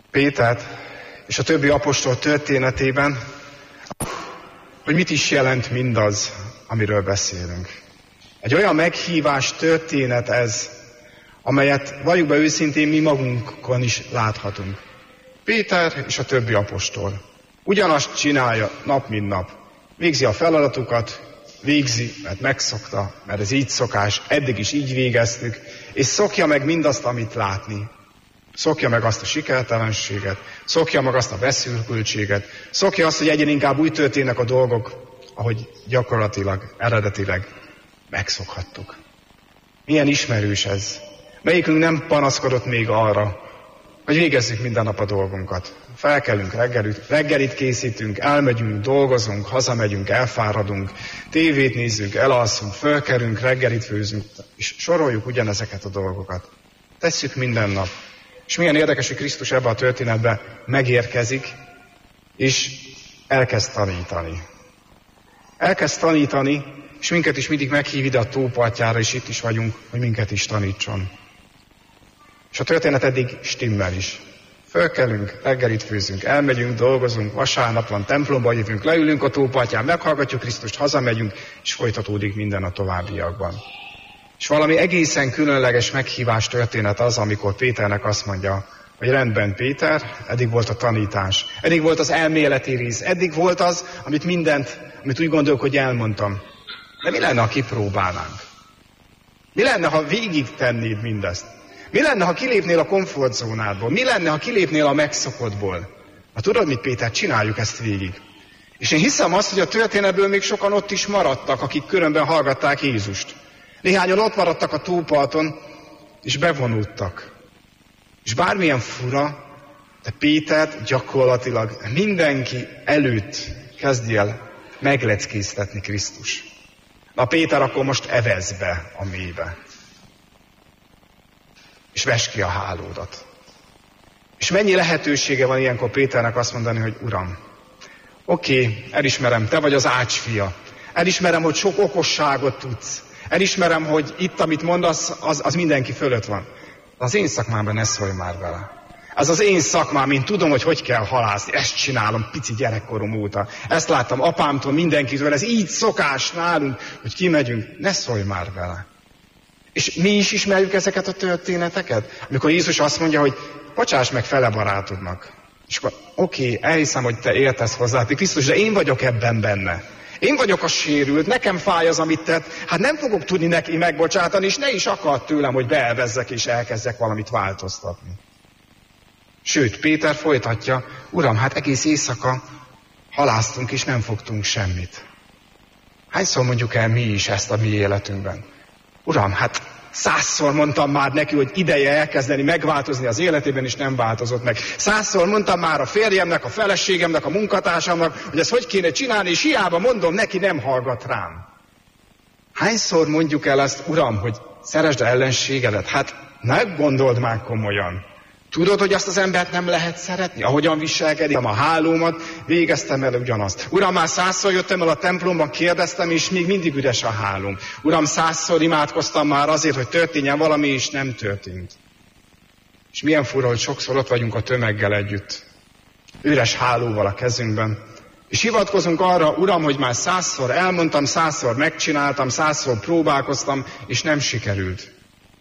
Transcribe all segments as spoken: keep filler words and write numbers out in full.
Pétert és a többi apostol történetében, hogy mit is jelent mindaz, amiről beszélünk. Egy olyan meghívás történet ez, amelyet valljuk be őszintén mi magunkon is láthatunk. Péter és a többi apostol ugyanazt csinálja nap mint nap. Végzi a feladatukat, végzi, mert megszokta, mert ez így szokás, eddig is így végeztük, és szokja meg mindazt, amit látni. Szokja meg azt a sikertelenséget, szokja meg azt a beszűkültséget, szokja azt, hogy egyre inkább úgy történnek a dolgok, ahogy gyakorlatilag, eredetileg megszokhattuk. Milyen ismerős ez. Melyikünk nem panaszkodott még arra, hogy végezzük minden nap a dolgunkat. Felkelünk, reggelit, reggelit készítünk, elmegyünk, dolgozunk, hazamegyünk, elfáradunk, tévét nézzünk, elalszunk, fölkerünk, reggelit főzünk, és soroljuk ugyanezeket a dolgokat. Tesszük minden nap. És milyen érdekes, hogy Krisztus ebbe a történetbe megérkezik, és elkezd tanítani. Elkezd tanítani, és minket is mindig meghív ide a tópartjára, és itt is vagyunk, hogy minket is tanítson. És a történet eddig stimmel is. Fölkelünk, reggelit főzünk, elmegyünk, dolgozunk, vasárnap van, templomba jövünk, leülünk a tópartján, meghallgatjuk Krisztust, hazamegyünk, és folytatódik minden a továbbiakban. És valami egészen különleges meghívás történet az, amikor Péternek azt mondja, hogy rendben, Péter, eddig volt a tanítás, eddig volt az elméleti rész, eddig volt az, amit mindent, amit úgy gondolok, hogy elmondtam. De mi lenne, ha kipróbálnánk? Mi lenne, ha végig tennéd mindezt? Mi lenne, ha kilépnél a komfortzónádból? Mi lenne, ha kilépnél a megszokottból? Hát tudod mit, Péter, csináljuk ezt végig. És én hiszem azt, hogy a történetből még sokan ott is maradtak, akik körönben hallgatták Jézust. Néhányan ott maradtak a tóparton, és bevonultak. És bármilyen fura, de Pétert gyakorlatilag mindenki előtt kezdi el megleckéztetni Krisztus. Na Péter, akkor most evesz be a mélybe. És vesd ki a hálódat. És mennyi lehetősége van ilyenkor Péternek azt mondani, hogy Uram, oké, okay, elismerem, te vagy az ácsfia. Elismerem, hogy sok okosságot tudsz. Elismerem, hogy itt, amit mondasz, az, az mindenki fölött van. De az én szakmámban ne szólj már vele. Ez az én szakmám, én tudom, hogy hogy kell halászni. Ezt csinálom pici gyerekkorom óta. Ezt láttam apámtól, mindenkitől. Ez így szokás nálunk, hogy kimegyünk. Ne szólj már vele. És mi is ismerjük ezeket a történeteket? Amikor Jézus azt mondja, hogy bocsáss meg fele barátodnak. És akkor oké, okay, elhiszem, hogy te értesz hozzá, Krisztus, de én vagyok ebben benne. Én vagyok a sérült, nekem fáj az, amit tett, hát nem fogok tudni neki megbocsátani, és ne is akart tőlem, hogy beelvezzek és elkezdjek valamit változtatni. Sőt, Péter folytatja, Uram, hát egész éjszaka halásztunk, és nem fogtunk semmit. Hányszor mondjuk el mi is ezt a mi életünkben? Uram, hát százszor mondtam már neki, hogy ideje elkezdeni megváltozni az életében, és nem változott meg. Százszor mondtam már a férjemnek, a feleségemnek, a munkatársamnak, hogy ezt hogy kéne csinálni, és hiába mondom, neki nem hallgat rám. Hányszor mondjuk el ezt, Uram, hogy szeresd ellenségedet? Hát ne gondold már komolyan. Tudod, hogy azt az embert nem lehet szeretni? Ahogyan viselkedik, a hálómat, végeztem el ugyanazt. Uram, már százszor jöttem el a templomban, kérdeztem, és még mindig üres a hálóm. Uram, százszor imádkoztam már azért, hogy történjen valami, és nem történt. És milyen fura, hogy sokszor ott vagyunk a tömeggel együtt, üres hálóval a kezünkben, és hivatkozunk arra, Uram, hogy már százszor elmondtam, százszor megcsináltam, százszor próbálkoztam, és nem sikerült.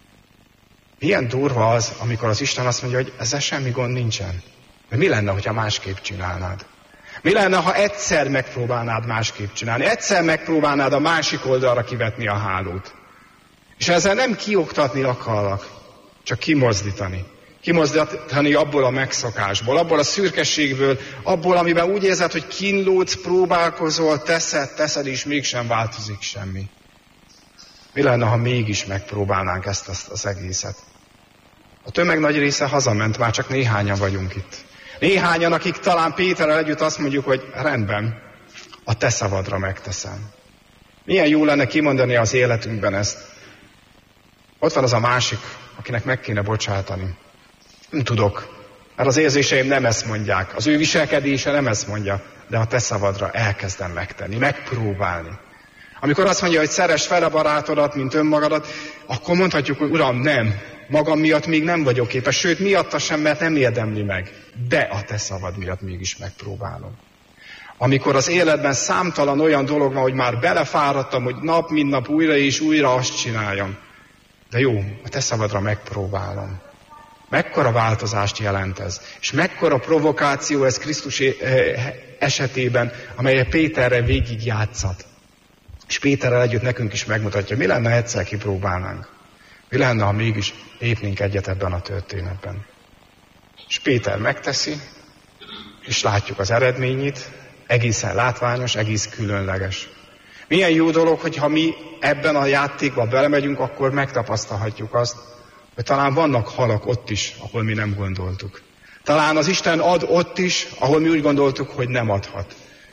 Milyen durva az, amikor az Isten azt mondja, hogy ezzel semmi gond nincsen. De mi lenne, hogyha másképp csinálnád? Mi lenne, ha egyszer megpróbálnád másképp csinálni? Egyszer megpróbálnád a másik oldalra kivetni a hálót. És ezzel nem kioktatni akarlak, csak kimozdítani. Kimozdítani abból a megszokásból, abból a szürkességből, abból, amiben úgy érzed, hogy kínlódsz, próbálkozol, teszed, teszed, és mégsem változik semmi. Mi lenne, ha mégis megpróbálnánk ezt az, az egészet? A tömeg nagy része hazament, már csak néhányan vagyunk itt. Néhányan, akik talán Péterrel együtt azt mondjuk, hogy rendben, a te szavadra megteszem. Milyen jó lenne kimondani az életünkben ezt. Ott van az a másik, akinek meg kéne bocsátani. Nem tudok, mert az érzéseim nem ezt mondják. Az ő viselkedése nem ezt mondja, de a te szavadra elkezdem megtenni, megpróbálni. Amikor azt mondja, hogy szeresd fel a barátodat, mint önmagadat, akkor mondhatjuk, hogy Uram, nem, magam miatt még nem vagyok képes, sőt miatta sem, mert nem érdemli meg. De a te szavad miatt mégis megpróbálom. Amikor az életben számtalan olyan dolog van, hogy már belefáradtam, hogy nap, mint nap újra és újra azt csináljam. De jó, a te szavadra megpróbálom. Mekkora változást jelent ez, és mekkora provokáció ez Krisztus esetében, amelyet Péterre végig játszat. És Péterrel együtt nekünk is megmutatja, mi lenne, ha egyszer kipróbálnánk. Mi lenne, ha mégis lépnénk egyet ebben a történetben. És Péter megteszi, és látjuk az eredményét, egészen látványos, egész különleges. Milyen jó dolog, hogyha mi ebben a játékba belemegyünk, akkor megtapasztalhatjuk azt, hogy talán vannak halak ott is, ahol mi nem gondoltuk. Talán az Isten ad ott is, ahol mi úgy gondoltuk, hogy nem adhat.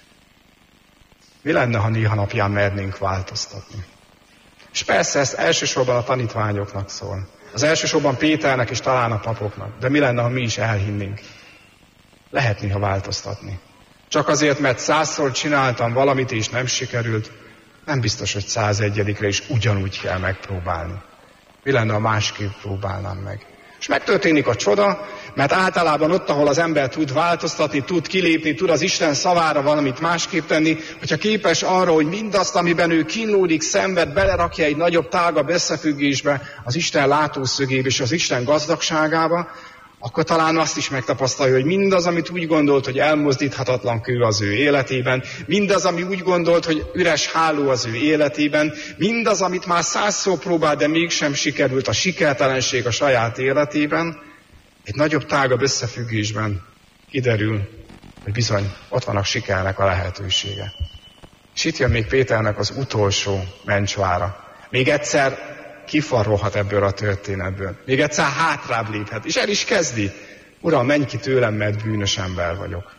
Mi lenne, ha néha napján mernénk változtatni? És persze ezt elsősorban a tanítványoknak szól. Az elsősorban Péternek és talán a papoknak. De mi lenne, ha mi is elhinnénk? Lehet néha változtatni. Csak azért, mert százszor csináltam valamit és nem sikerült, nem biztos, hogy százegyedikre is ugyanúgy kell megpróbálni. Mi lenne, ha másképp próbálnám meg? És megtörténik a csoda, mert általában ott, ahol az ember tud változtatni, tud kilépni, tud az Isten szavára valamit másképp tenni, hogyha képes arra, hogy mindazt, amiben ő kínlódik, szenved, belerakja egy nagyobb, tágabb összefüggésbe, az Isten látószögébe és az Isten gazdagságába, akkor talán azt is megtapasztalja, hogy mindaz, amit úgy gondolt, hogy elmozdíthatatlan kő az ő életében, mindaz, ami úgy gondolt, hogy üres háló az ő életében, mindaz, amit már százszor próbált, de mégsem sikerült, a sikertelenség a saját életében, egy nagyobb, tágabb összefüggésben kiderül, hogy bizony ott van a sikernek a lehetősége. És itt jön még Péternek az utolsó mencsvára. Még egyszer kifarolhat ebből a történetből. Még egyszer hátrább léphet. És el is kezdi. Uram, menj ki tőlem, mert bűnös ember vagyok.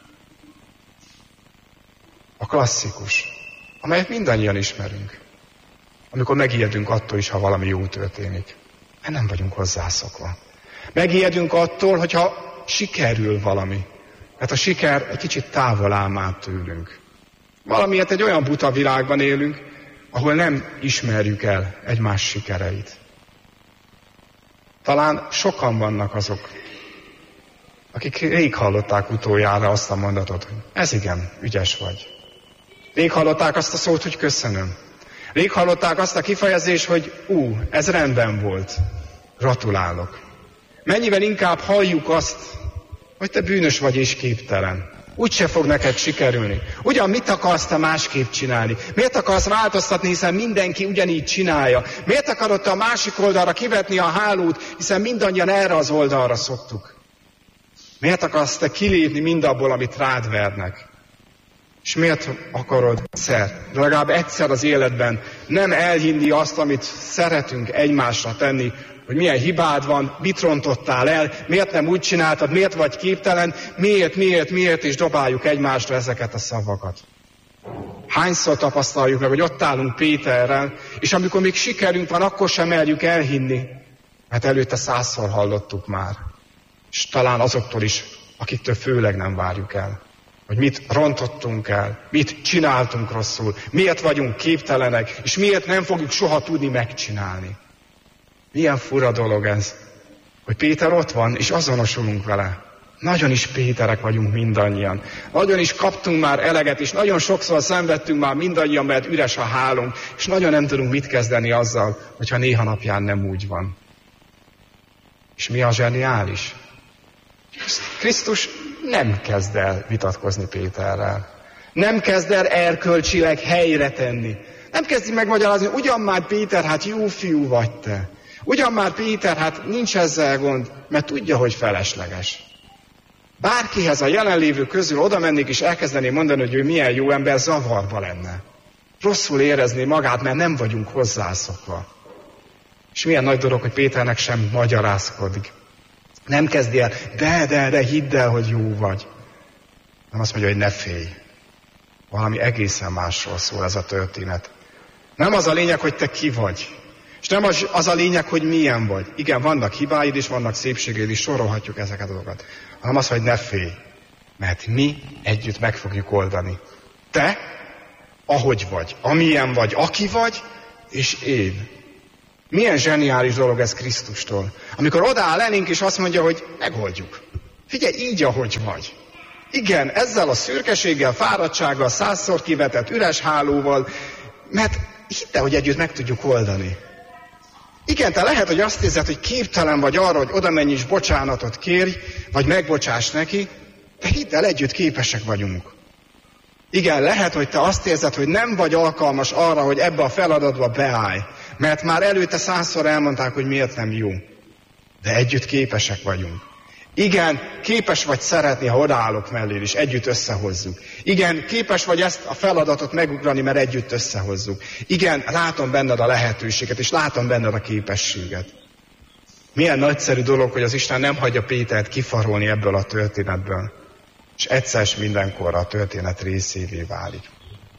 A klasszikus, amelyet mindannyian ismerünk. Amikor megijedünk attól is, ha valami jó történik. Mert nem vagyunk hozzászokva. Megijedünk attól, hogyha sikerül valami. Mert a siker egy kicsit távol áll már tőlünk. Valamiért egy olyan buta világban élünk, ahol nem ismerjük el egymás sikereit. Talán sokan vannak azok, akik rég hallották utoljára azt a mondatot, hogy ez igen, ügyes vagy. Rég hallották azt a szót, hogy köszönöm. Rég hallották azt a kifejezést, hogy ú, ez rendben volt. Gratulálok. Mennyivel inkább halljuk azt, hogy te bűnös vagy és képtelen. Úgyse fog neked sikerülni. Ugyan mit akarsz te másképp csinálni? Miért akarsz változtatni, hiszen mindenki ugyanígy csinálja? Miért akarod te a másik oldalra kivetni a hálót, hiszen mindannyian erre az oldalra szoktuk? Miért akarsz te kilépni mindabból, amit rád vernek? És miért akarod egyszer, legalább egyszer az életben nem elhinni azt, amit szeretünk egymásra tenni, hogy milyen hibád van, mit rontottál el, miért nem úgy csináltad, miért vagy képtelen, miért, miért, miért, és dobáljuk egymásra ezeket a szavakat. Hányszor tapasztaljuk meg, hogy ott állunk Péterrel, és amikor még sikerünk van, akkor sem merjük elhinni, mert előtte százszor hallottuk már. És talán azoktól is, akiktől főleg nem várjuk el, hogy mit rontottunk el, mit csináltunk rosszul, miért vagyunk képtelenek, és miért nem fogjuk soha tudni megcsinálni. Milyen fura dolog ez, hogy Péter ott van, és azonosulunk vele. Nagyon is Péterek vagyunk mindannyian. Nagyon is kaptunk már eleget, és nagyon sokszor szenvedtünk már mindannyian, mert üres a hálunk, és nagyon nem tudunk mit kezdeni azzal, hogyha néha napján nem úgy van. És mi a zseniális? Krisztus nem kezd el vitatkozni Péterrel. Nem kezd el erkölcsileg helyre tenni. Nem kezdi megmagyarázni, ugyan már Péter, hát jó fiú vagy te. Ugyan már Péter, hát nincs ezzel gond, mert tudja, hogy felesleges. Bárkihez a jelenlévő közül oda mennék és elkezdené mondani, hogy ő milyen jó ember, zavarba lenne. Rosszul érezné magát, mert nem vagyunk hozzászokva. És milyen nagy dolog, hogy Péternek sem magyarázkodik. Nem kezdi el, de, de, de, hidd el, hogy jó vagy. Nem azt mondja, hogy ne félj. Valami egészen másról szól ez a történet. Nem az a lényeg, hogy te ki vagy. És nem az, az a lényeg, hogy milyen vagy. Igen, vannak hibáid is, vannak szépségéd is, sorolhatjuk ezeket a dolgokat. Hanem az, hogy ne félj. Mert mi együtt meg fogjuk oldani. Te, ahogy vagy, amilyen vagy, aki vagy, és én. Milyen zseniális dolog ez Krisztustól. Amikor odaáll elénk és azt mondja, hogy megoldjuk. Figyelj, így, ahogy vagy. Igen, ezzel a szürkeséggel, fáradtsággal, százszor kivetett üres hálóval, mert hidd el, hogy együtt meg tudjuk oldani. Igen, te lehet, hogy azt érzed, hogy képtelen vagy arra, hogy oda menj és bocsánatot kérj, vagy megbocsáss neki, de hidd el, együtt képesek vagyunk. Igen, lehet, hogy te azt érzed, hogy nem vagy alkalmas arra, hogy ebbe a feladatba beállj, mert már előtte százszor elmondták, hogy miért nem jó. De együtt képesek vagyunk. Igen, képes vagy szeretni, ha odaállok mellé, és együtt összehozzuk. Igen, képes vagy ezt a feladatot megugrani, mert együtt összehozzuk. Igen, látom benned a lehetőséget, és látom benned a képességet. Milyen nagyszerű dolog, hogy az Isten nem hagyja Pétert kifarolni ebből a történetből, és egyszer s mindenkorra a történet részévé válik.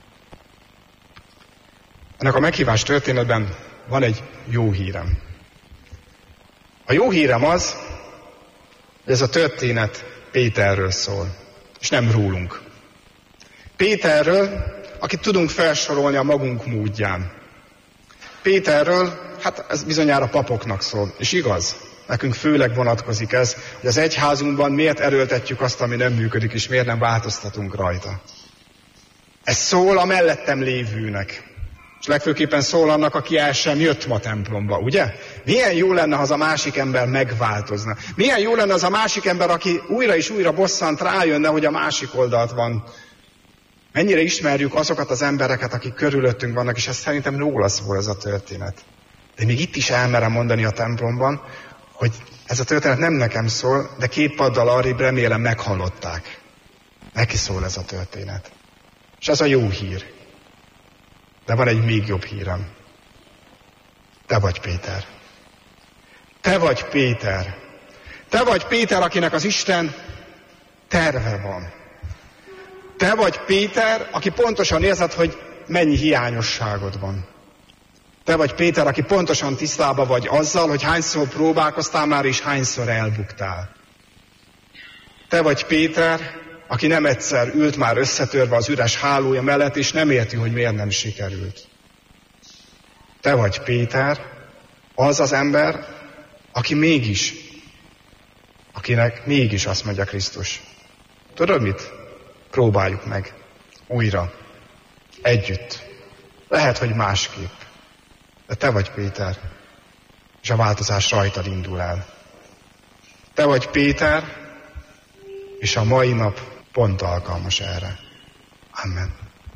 Ennek a meghívás történetben van egy jó hírem. A jó hírem az, hogy ez a történet Péterről szól, és nem rólunk. Péterről, akit tudunk felsorolni a magunk módján. Péterről, hát ez bizonyára papoknak szól, és igaz, nekünk főleg vonatkozik ez, hogy az egyházunkban miért erőltetjük azt, ami nem működik, és miért nem változtatunk rajta. Ez szól a mellettem lévőnek. És legfőképpen szól annak, aki el sem jött ma templomba, ugye? Milyen jó lenne, ha az a másik ember megváltozna. Milyen jó lenne az a másik ember, aki újra és újra bosszant rájönne, hogy a másik oldalt van. Mennyire ismerjük azokat az embereket, akik körülöttünk vannak, és ez szerintem róla szól ez a történet. De még itt is elmerem mondani a templomban, hogy ez a történet nem nekem szól, de két paddal arrébb remélem meghallották. Neki szól ez a történet. És ez a jó hír. De van egy még jobb hírem. Te vagy Péter. Te vagy Péter. Te vagy Péter, akinek az Isten terve van. Te vagy Péter, aki pontosan érzed, hogy mennyi hiányosságod van. Te vagy Péter, aki pontosan tisztában vagy azzal, hogy hányszor próbálkoztál már, és hányszor elbuktál. Te vagy Péter, aki nem egyszer ült már összetörve az üres hálója mellett, és nem érti, hogy miért nem sikerült. Te vagy Péter, az az ember, aki mégis, akinek mégis azt mondja Krisztus. Tudod mit? Próbáljuk meg. Újra. Együtt. Lehet, hogy másképp. De te vagy Péter, és a változás rajtad indul el. Te vagy Péter, és a mai nap pont alkalmas erre. Amen.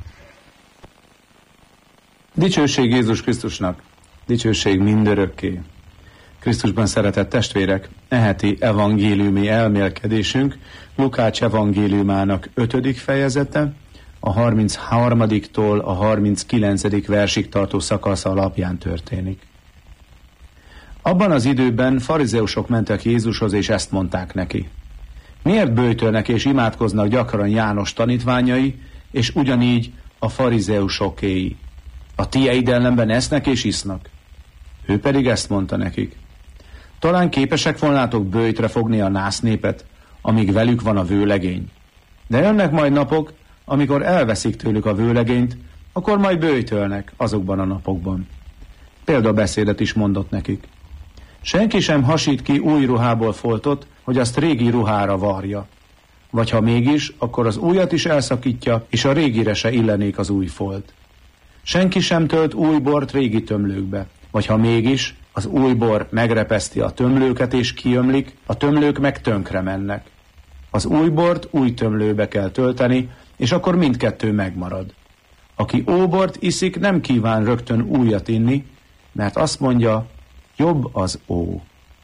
Dicsőség Jézus Krisztusnak, dicsőség mindörökké. Krisztusban szeretett testvérek, e heti evangéliumi elmélkedésünk Lukács evangéliumának ötödik fejezete, a harmincharmadiktól a harminckilencedik versig tartó szakasz alapján történik. Abban az időben farizeusok mentek Jézushoz, és ezt mondták neki. Miért böjtölnek és imádkoznak gyakran János tanítványai, és ugyanígy a farizeusokéi? A tieid ellenben esznek és isznak. Ő pedig ezt mondta nekik. Talán képesek volnátok böjtre fogni a násznépet, amíg velük van a vőlegény. De jönnek majd napok, amikor elveszik tőlük a vőlegényt, akkor majd böjtölnek azokban a napokban. Példabeszédet is mondott nekik. Senki sem hasít ki új ruhából foltot, hogy azt régi ruhára varja. Vagy ha mégis, akkor az újat is elszakítja, és a régire se illenék az új folt. Senki sem tölt új bort régi tömlőkbe, vagy ha mégis, az új bor megrepeszti a tömlőket és kiömlik, a tömlők meg tönkre mennek. Az új bort új tömlőbe kell tölteni, és akkor mindkettő megmarad. Aki óbort iszik, nem kíván rögtön újat inni, mert azt mondja, jobb az ó.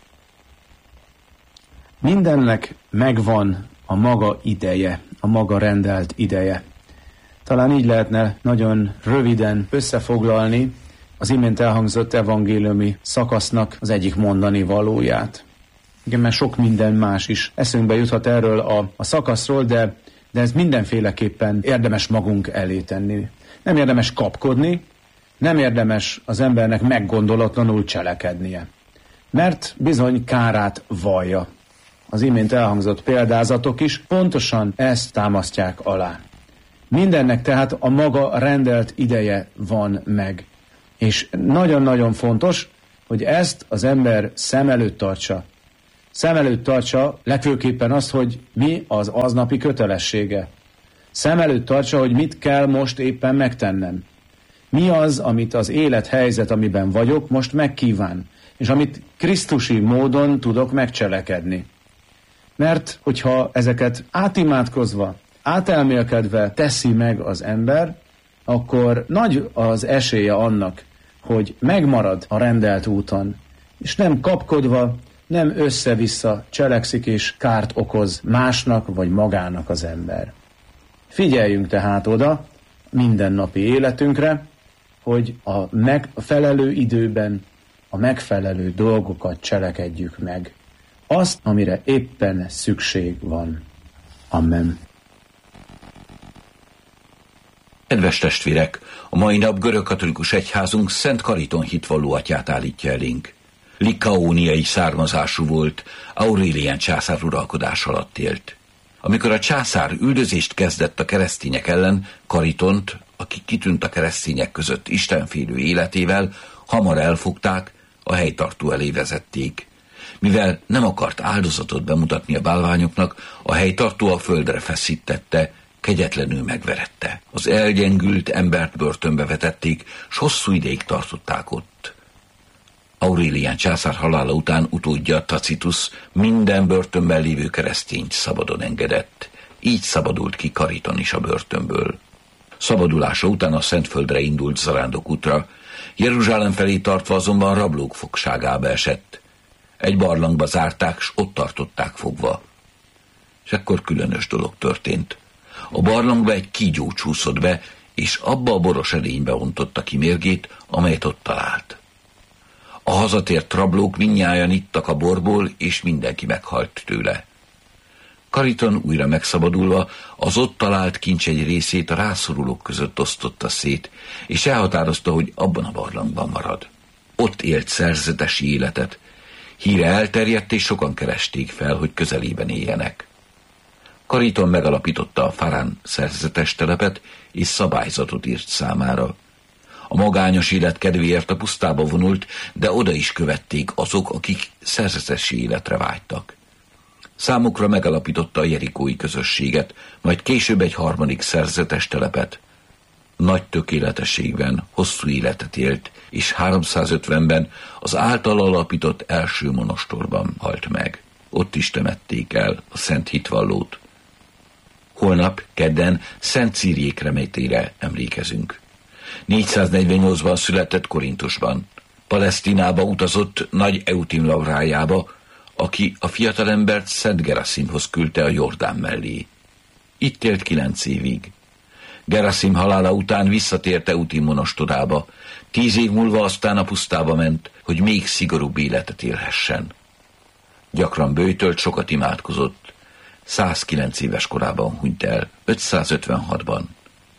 Mindennek megvan a maga ideje, a maga rendelt ideje. Talán így lehetne nagyon röviden összefoglalni az imént elhangzott evangéliumi szakasznak az egyik mondani valóját. Igen, mert sok minden más is eszünkbe juthat erről a, a szakaszról, de, de ez mindenféleképpen érdemes magunk elé tenni. Nem érdemes kapkodni, nem érdemes az embernek meggondolatlanul cselekednie. Mert bizony kárát vallja. Az imént elhangzott példázatok is pontosan ezt támasztják alá. Mindennek tehát a maga rendelt ideje van meg. És nagyon-nagyon fontos, hogy ezt az ember szem előtt tartsa. Szem előtt tartsa legfőképpen azt, hogy mi az aznapi kötelessége. Szem előtt tartsa, hogy mit kell most éppen megtennem. Mi az, amit az élethelyzet, amiben vagyok, most megkíván, és amit krisztusi módon tudok megcselekedni. Mert hogyha ezeket átimádkozva, átelmélkedve teszi meg az ember, akkor nagy az esélye annak, hogy megmarad a rendelt úton, és nem kapkodva, nem össze-vissza cselekszik és kárt okoz másnak vagy magának az ember. Figyeljünk tehát oda mindennapi életünkre, hogy a megfelelő időben a megfelelő dolgokat cselekedjük meg. Azt, amire éppen szükség van. Amen. Kedves testvérek, a mai nap görögkatolikus egyházunk Szent Kariton hitvalló atyát állítja elénk. Likaóniai származású volt, Aurélien császár uralkodás alatt élt. Amikor a császár üldözést kezdett a keresztények ellen, Karitont, aki kitűnt a keresztények között istenfélő életével, hamar elfogták, a helytartó elé vezették. Mivel nem akart áldozatot bemutatni a bálványoknak, a helytartó a földre feszítette, kegyetlenül megverette. Az elgyengült embert börtönbe vetették, s hosszú ideig tartották ott. Aurélien császár halála után utódja Tacitus minden börtönben lévő keresztényt szabadon engedett. Így szabadult ki Kariton is a börtönből. Szabadulása után a Szentföldre indult zarándokútra, Jeruzsálem felé tartva azonban rablók fogságába esett. Egy barlangba zárták, s ott tartották fogva. És ekkor különös dolog történt. A barlangba egy kígyó csúszott be, és abba a boros edénybe ontotta ki mérgét, amelyet ott talált. A hazatért rablók mindnyájan ittak a borból, és mindenki meghalt tőle. Kariton újra megszabadulva az ott talált kincs egy részét a rászorulók között osztotta szét, és elhatározta, hogy abban a barlangban marad. Ott élt szerzetesi életet. Híre elterjedt, és sokan keresték fel, hogy közelében éljenek. Kariton megalapította a Farán szerzetes telepet, és szabályzatot írt számára. A magányos élet kedvéért a pusztába vonult, de oda is követték azok, akik szerzetesi életre vágytak. Számukra megalapította a jerikói közösséget, majd később egy harmadik szerzetes telepet. Nagy tökéletességben hosszú életet élt, és háromszázötvenben az által alapított első monostorban halt meg. Ott is temették el a Szent Hitvallót. Holnap, kedden, Szent Círiék remétére emlékezünk. négyszáznegyvennyolcban született Korintusban. Palesztinába utazott nagy Eutim Laurájába, aki a fiatalembert Szent Geraszimhoz küldte a Jordán mellé. Itt élt kilenc évig. Geraszim halála után visszatért Eutim monostorába, tíz év múlva aztán a pusztába ment, hogy még szigorúbb életet élhessen. Gyakran böjtölt, sokat imádkozott. százkilenc éves korában hunyt el, ötszázötvenhatban.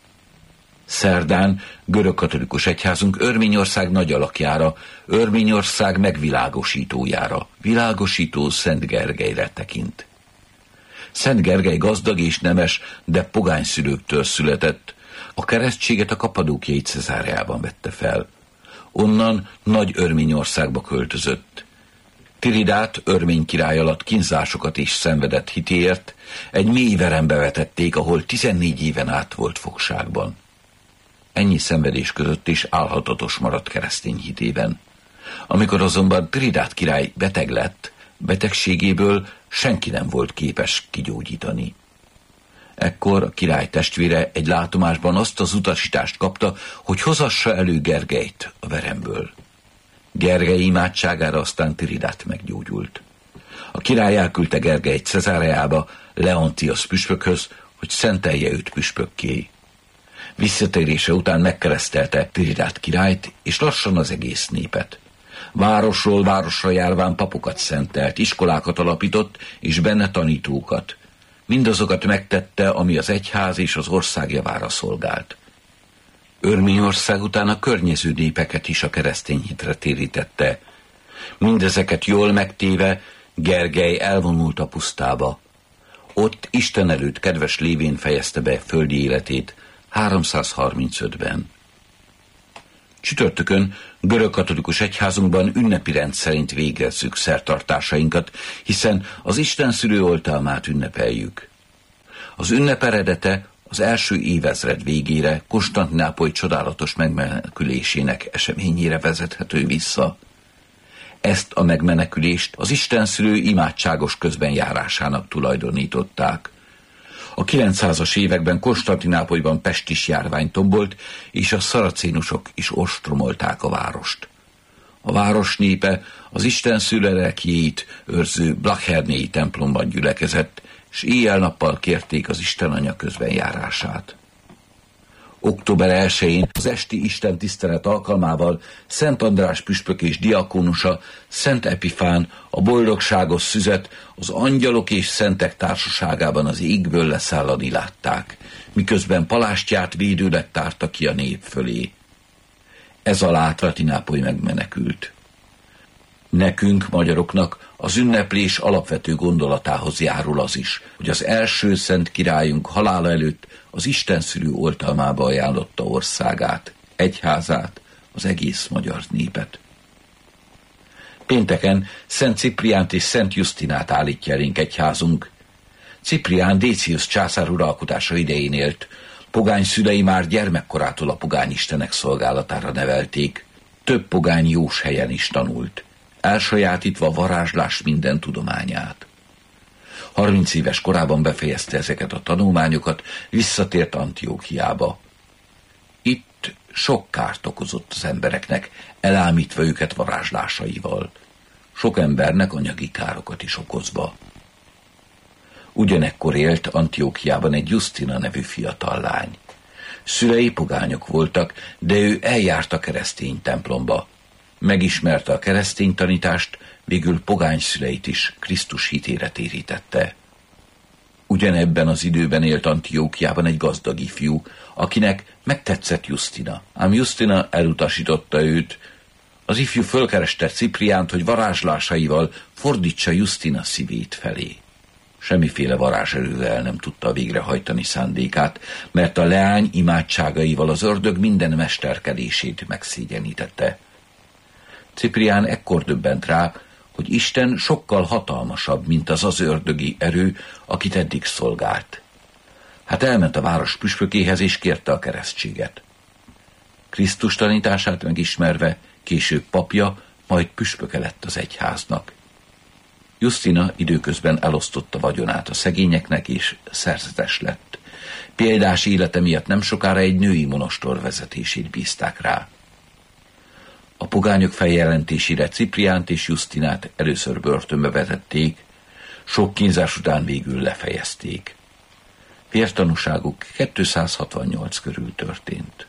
Szerdán görögkatolikus egyházunk Örményország nagy alakjára, Örményország megvilágosítójára, világosító Szent Gergelyre tekint. Szent Gergely gazdag és nemes, de pogány szülőktől született. A keresztséget a Kappadókiai Cezáreában vette fel. Onnan Nagy Örményországba költözött. Tiridát örmény király alatt kínzásokat is szenvedett hitéért, egy mély verembe vetették, ahol tizennégy éven át volt fogságban. Ennyi szenvedés között is álhatatos maradt keresztény hitében. Amikor azonban Tiridát király beteg lett, betegségéből senki nem volt képes kigyógyítani. Ekkor a király testvére egy látomásban azt az utasítást kapta, hogy hozassa elő Gergelyt a veremből. Gergely imádságára aztán Tiridát meggyógyult. A király elküldte Gergelyt Cezáreába, Leontiosz püspökhöz, hogy szentelje őt püspökké. Visszatérése után megkeresztelte Tiridát királyt, és lassan az egész népet. Városról városra járván papokat szentelt, iskolákat alapított, és benne tanítókat. Mindazokat megtette, ami az egyház és az ország javára szolgált. Örményország után a környező népeket is a keresztény hitre térítette. Mindezeket jól megtéve Gergely elvonult a pusztába. Ott Isten előtt kedves lévén fejezte be földi életét háromszázharmincötben. Csütörtökön görögkatolikus egyházunkban ünnepi rend szerint végezzük szertartásainkat, hiszen az Isten szülő oltalmát ünnepeljük. Az ünnep eredete az első évezred végére Konstantinápoly csodálatos megmenekülésének eseményére vezethető vissza. Ezt a megmenekülést az Isten szülő imádságos közbenjárásának tulajdonították. A kilencszázas években Konstantinápolyban pestis járvány tombolt, és a szaracénusok is ostromolták a várost. A város népe az Isten szülő lelkiét őrző Blachernei templomban gyülekezett, s éjjel-nappal kérték az Isten Anya közbenjárását. október elsején az esti Isten tisztelet alkalmával Szent András püspök és diakónusa, Szent Epifán, a boldogságos szüzet az angyalok és szentek társaságában az égből leszállani látták, miközben palástját védőleg tárta ki a nép fölé. Ez a látványi Nápoly megmenekült. Nekünk, magyaroknak az ünneplés alapvető gondolatához járul az is, hogy az első szent királyunk halála előtt az Isten szülő oltalmába ajánlotta országát, egyházát, az egész magyar népet. Pénteken Szent Cipriánt és Szent Justinát állítja elénk egyházunk. Ciprián Décius császár uralkodása idején élt, pogány szülei már gyermekkorától a pogány istenek szolgálatára nevelték, több pogány jós helyen is tanult, elsajátítva a varázslás minden tudományát. harminc éves korában befejezte ezeket a tanulmányokat, visszatért Antiochiába. Itt sok kárt okozott az embereknek, elámítva őket varázslásaival, sok embernek anyagi károkat is okozva. Ugyanekkor élt Antiochiában egy Justina nevű fiatal lány. Szülei pogányok voltak, de ő eljárt a keresztény templomba. Megismerte a keresztény tanítást, végül pogány szüleit is Krisztus hitére térítette. Ugyanebben az időben élt Antiochiában egy gazdag ifjú, akinek megtetszett Justina, ám Justina elutasította őt. Az ifjú fölkereste Cipriánt, hogy varázslásaival fordítsa Justina szívét felé. Semmiféle varázserővel nem tudta végrehajtani szándékát, mert a leány imádságaival az ördög minden mesterkedését megszégyenítette. Ciprián ekkor döbbent rá, hogy Isten sokkal hatalmasabb, mint az az ördögi erő, akit eddig szolgált. Hát elment a város püspökéhez és kérte a keresztséget. Krisztus tanítását megismerve később papja, majd püspöke lett az egyháznak. Justina időközben elosztotta vagyonát a szegényeknek és szerzetes lett. Példás élete miatt nem sokára egy női monostor vezetését bízták rá. A pogányok feljelentésére Cipriánt és Justinát először börtönbe vetették, sok kínzás után végül lefejezték. Vértanúságuk kétszázhatvannyolc körül történt.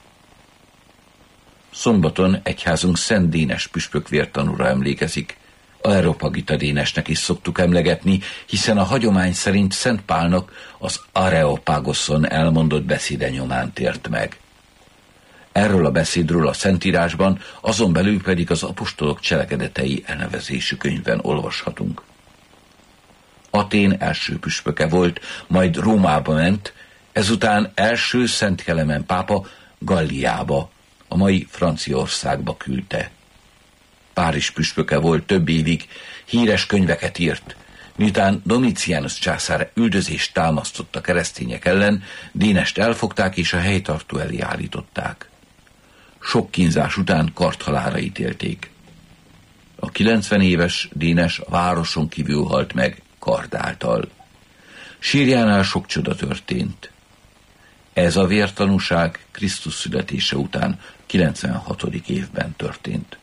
Szombaton egyházunk Szent Dénes püspök vértanúra emlékezik. Areopagita Dénesnek is szoktuk emlegetni, hiszen a hagyomány szerint Szent Pálnak az Areopagoszon elmondott beszéde nyomán tért meg. Erről a beszédről a Szentírásban, azon belül pedig az apostolok cselekedetei elnevezésű könyvben olvashatunk. Atén első püspöke volt, majd Rómába ment, ezután első Szent Kelemen pápa Galliába, a mai Franciaországba küldte. Párizs püspöke volt több évig, híres könyveket írt. Miután Domitianus császár üldözést támasztott a keresztények ellen, Dénest elfogták és a helytartó elé állították. Sok kínzás után karthalálra ítélték. A kilencven éves Dénes a városon kívül halt meg kard által. Sírjánál sok csoda történt. Ez a vértanúság Krisztus születése után kilencvenhatodik évben történt.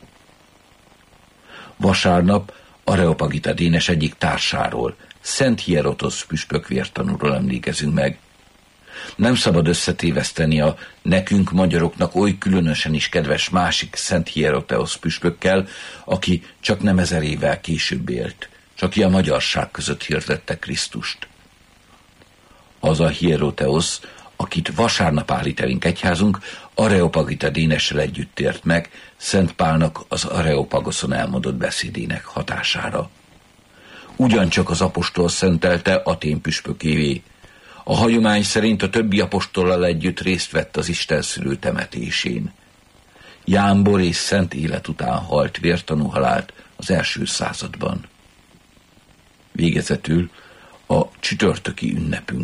Vasárnap Areopagita Dénes egyik társáról, Szent Hierotosz püspök vértanúról emlékezünk meg. Nem szabad összetéveszteni a nekünk magyaroknak oly különösen is kedves másik Szent Hieroteosz püspökkel, aki csak nem ezer évvel később élt, csak ki a magyarság között hirdette Krisztust. Az a Hieroteosz, akit vasárnap állít elénk egyházunk, Areopagita Dénessel együtt tért meg Szent Pálnak az Areopagoszon elmondott beszédének hatására. Ugyancsak az apostol szentelte Atén püspökévé. A hagyomány szerint a többi apostollal együtt részt vett az Isten szülő temetésén. jámbor és szent élet után halt vértanú halált az első században. Végezetül a csütörtöki ünnepünk